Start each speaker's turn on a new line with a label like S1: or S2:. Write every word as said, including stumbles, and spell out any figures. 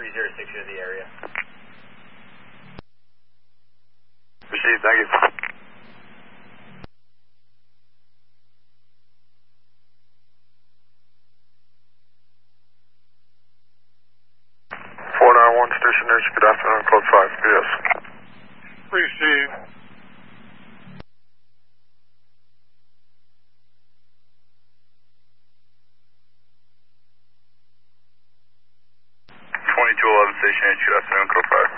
S1: three zero six to the area.
S2: Received, thank you. four nine one Station Nation, good afternoon, code five, yes.
S3: Received.
S2: twenty-two eleven Station H, good afternoon, code five.